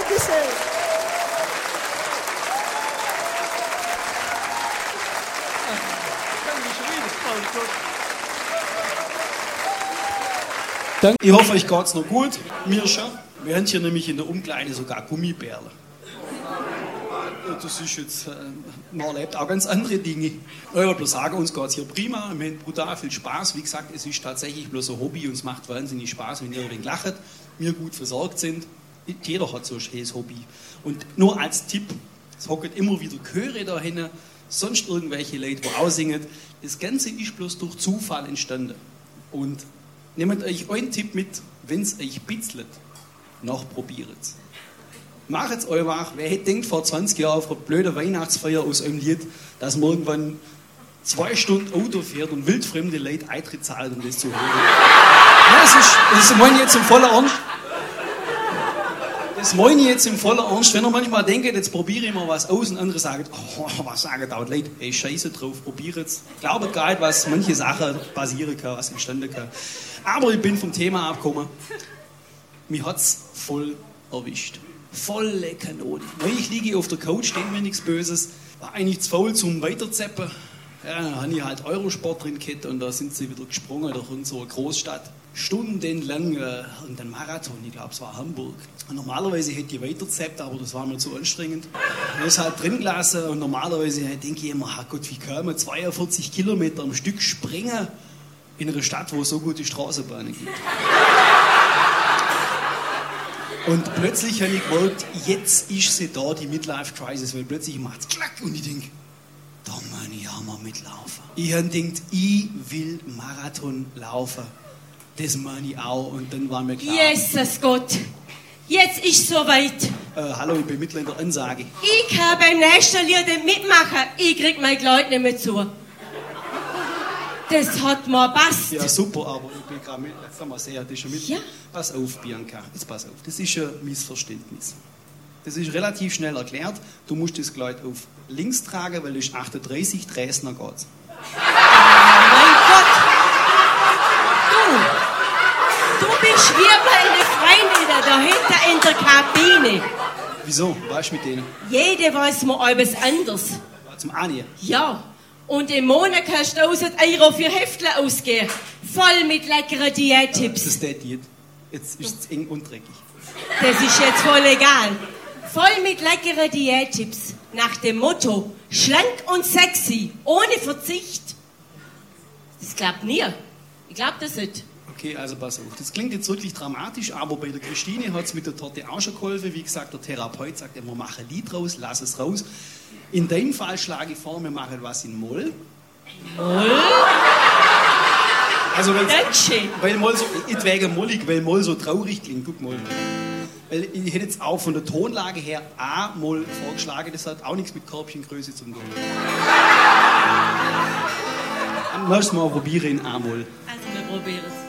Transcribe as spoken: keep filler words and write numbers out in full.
Dankeschön. Ich hoffe, euch geht's noch gut. Mir schon. Wir haben hier nämlich in der Umkleide sogar Gummibärle. Das ist jetzt, äh, man erlebt auch ganz andere Dinge. Ich wollte bloß sagen, uns geht's hier prima. Wir haben brutal viel Spaß. Wie gesagt, es ist tatsächlich bloß ein Hobby und es macht wahnsinnig Spaß, wenn ihr ein wenig lacht, wir gut versorgt sind. Jeder hat so ein schönes Hobby. Und nur als Tipp, es hocken immer wieder Chöre da hin, sonst irgendwelche Leute, die auch singen. Das Ganze ist bloß durch Zufall entstanden. Und nehmt euch einen Tipp mit, wenn es euch bitzelt, nachprobiert es. Macht es einfach. Wer hätte denkt vor zwanzig Jahren auf einer blöden Weihnachtsfeier aus einem Lied, dass man irgendwann zwei Stunden Auto fährt und wildfremde Leute Eintritt zahlen, um das zu hören. Ja, das ist, das meine ich jetzt im vollen Ernst. Das meine ich jetzt im vollen Ernst. Wenn ihr manchmal denkt, jetzt probiere ich mal was aus und andere sagen, oh, was sagen da die Leute? Ey, scheiße drauf, probiere es. Glaubt gar nicht, was manche Sachen passieren kann, was entstanden kann. Aber ich bin vom Thema abgekommen. Mich hat es voll erwischt. Volle Kanone. Weil ich liege auf der Couch, denke mir nichts Böses. War eigentlich zu faul zum Weiterzappen. Ja, dann habe ich halt Eurosport drin gehabt und da sind sie wieder gesprungen durch unsere Großstadt. Stundenlang äh, irgendein Marathon, ich glaube es war Hamburg. Und normalerweise hätte ich weiterzappt, aber das war mir zu anstrengend. Ich habe es halt drin gelassen und normalerweise denke ich immer, oh Gott, wie kann man zweiundvierzig Kilometer am Stück springen in einer Stadt, wo es so gute Straßenbahnen gibt. Und plötzlich habe ich gemerkt, jetzt ist sie da, die Midlife-Crisis, weil plötzlich macht es klack und ich denke, da muss ich auch mal mitlaufen. Ich habe gedacht, ich will Marathon laufen. Das meine ich auch. Und dann war mir klar... Jesus Gott, jetzt ist es soweit. Äh, hallo, ich bin mitten in der Ansage. Ich kann beim nächsten Lied nicht mitmachen. Ich krieg mein Kleid nicht mehr zu. Das hat mir passt. Ja, super, aber ich bin gerade mit. Jetzt haben wir sehr, das ist schon mit. Ja. Pass auf, Bianca, jetzt pass auf. Das ist ein Missverständnis. Das ist relativ schnell erklärt. Du musst das Kleid auf links tragen, weil du ist achtunddreißig, drehst, dann geht's. Mein Gott! Du, du bist wie meine Freunde da hinter in der Kabine. Wieso? Was ist mit denen? Jede weiß mal etwas anderes. Zum Anien. Ja. Und im Monat kannst du tausend Euro für Heftle ausgeben. Voll mit leckeren Diättipps. Das ist der Diät. Jetzt ist es eng und dreckig. Das ist jetzt voll egal. Voll mit leckeren Diättipps. Nach dem Motto, schlank und sexy, ohne Verzicht. Das glaubt nie. Ich glaub das nicht. Okay, also pass auf. Das klingt jetzt wirklich dramatisch, aber bei der Christine hat es mit der Torte auch schon geholfen. Wie gesagt, der Therapeut sagt immer, mach ein Lied raus, lass es raus. In deinem Fall schlage ich vor, wir machen was in Moll. Moll? Also weil, Dankeschön. weil Moll so, nicht wegen mollig, weil Moll so traurig klingt. Guck mal. Weil ich hätte jetzt auch von der Tonlage her A-Moll vorgeschlagen, das hat auch nichts mit Körbchengröße zu tun. Dann müssen wir mal probieren in A-Moll. Also wir probieren es.